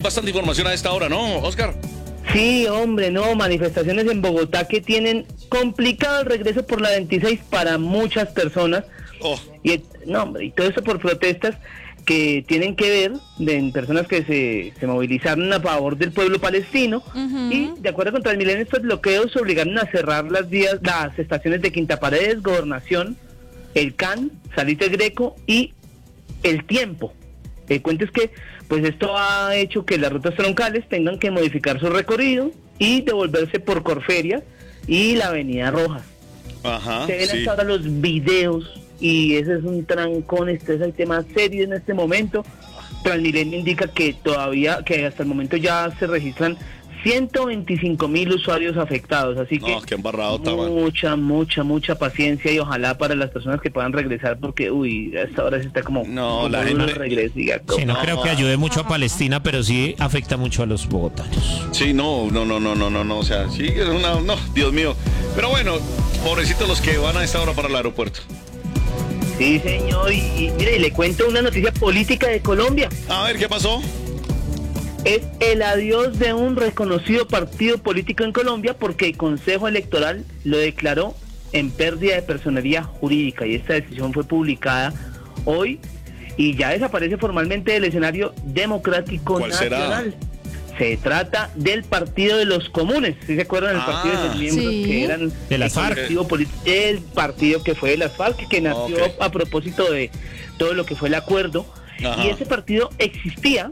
bastante información a esta hora, ¿no, Oscar? Sí, hombre, no, manifestaciones en Bogotá que tienen complicado el regreso por la 26 para muchas personas. Oh. Y todo eso por protestas que tienen que ver de personas que se movilizaron a favor del pueblo palestino. Y de acuerdo con Transmilenio, estos bloqueos obligaron a cerrar las estaciones de Quinta Paredes, Gobernación, el CAN, Salitre Greco y El Tiempo. El cuento es que pues esto ha hecho que las rutas troncales tengan que modificar su recorrido y devolverse por Corferia y la Avenida Rojas. Ajá, se ven sí. hasta ahora los videos y ese es un trancón, este es el tema serio en este momento. Transmilenio indica que hasta el momento ya se registran 125.000 usuarios afectados, así que qué embarrado está, mucha paciencia y ojalá para las personas que puedan regresar porque a esta hora se está como la gente regresa. Sí, no creo que ayude mucho a Palestina, pero sí afecta mucho a los bogotanos. Sí, no, o sea, sí, es no, Dios mío. Pero bueno, pobrecitos los que van a esta hora para el aeropuerto. Sí, señor, y mire, le cuento una noticia política de Colombia. A ver, ¿qué pasó? Es el adiós de un reconocido partido político en Colombia porque el Consejo Electoral lo declaró en pérdida de personería jurídica y esta decisión fue publicada hoy y ya desaparece formalmente del escenario democrático nacional. ¿Será? Se trata del Partido de los Comunes, ¿sí se acuerdan? El partido de sus miembros que eran de las FARC. El partido que fue de las FARC, que nació a propósito de todo lo que fue el acuerdo. Ajá. Y ese partido existió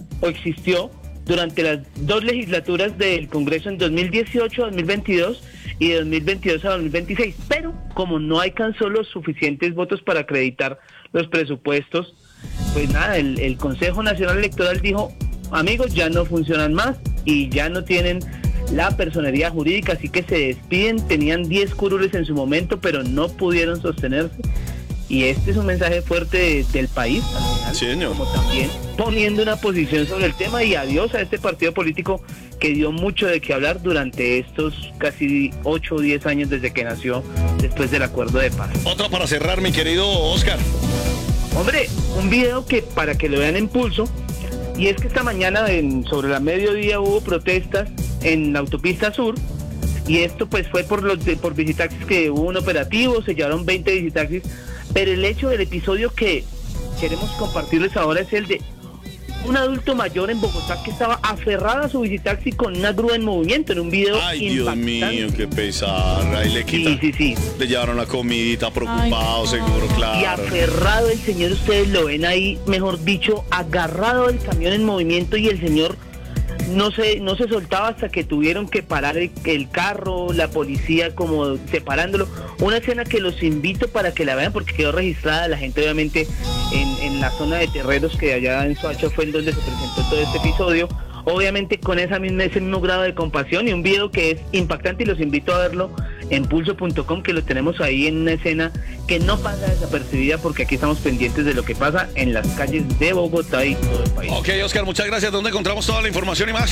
durante las dos legislaturas del Congreso en 2018 a 2022 y de 2022 a 2026, pero como no alcanzó los suficientes votos para acreditar los presupuestos, pues nada, el Consejo Nacional Electoral dijo: amigos, ya no funcionan más y ya no tienen la personería jurídica, así que se despiden. Tenían 10 curules en su momento, pero no pudieron sostenerse. Y este es un mensaje fuerte del país, al final, sí, señor. Como también poniendo una posición sobre el tema y adiós a este partido político que dio mucho de qué hablar durante estos casi 8 o 10 años desde que nació después del acuerdo de paz. Otra para cerrar, mi querido Oscar. Hombre, un video que para que lo vean en Pulso. Y es que esta mañana, sobre la mediodía, hubo protestas en la autopista sur, y esto pues fue por visitaxis, que hubo un operativo, se llevaron 20 visitaxis, pero el hecho del episodio que queremos compartirles ahora es el de un adulto mayor en Bogotá que estaba aferrado a su visitaxi con una grúa en movimiento, en un video impactante. Dios mío, qué pesar. Ahí le quitan. Sí. Le llevaron la comidita, preocupado, seguro, claro. Y aferrado el señor, ustedes lo ven ahí, mejor dicho, agarrado del camión en movimiento, y el señor no se soltaba hasta que tuvieron que parar el carro, la policía como separándolo. Una escena que los invito para que la vean porque quedó registrada. La gente obviamente en la zona de Terreros, que allá en Soacha fue en donde se presentó todo este episodio, obviamente con ese mismo grado de compasión, y un video que es impactante, y los invito a verlo en pulso.com, que lo tenemos ahí en una escena que no pasa desapercibida porque aquí estamos pendientes de lo que pasa en las calles de Bogotá y todo el país. Ok, Oscar, muchas gracias. ¿Dónde encontramos toda la información y más?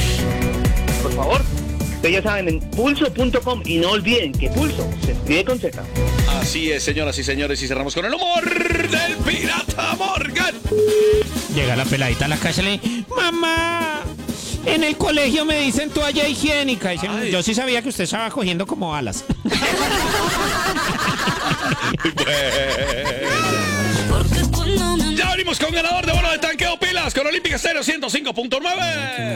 Por favor, ustedes ya saben, en pulso.com, y no olviden que Pulso se escribe con Z. Así es, señoras y señores, y cerramos con el humor del Pirata Morgan. Llega la peladita a la casa y le dice: mamá, en el colegio me dicen toalla higiénica. Dice: yo sí sabía que usted estaba cogiendo como alas. Ya venimos con ganador de bono de tanqueo pilas con Olímpica Stereo 105.9.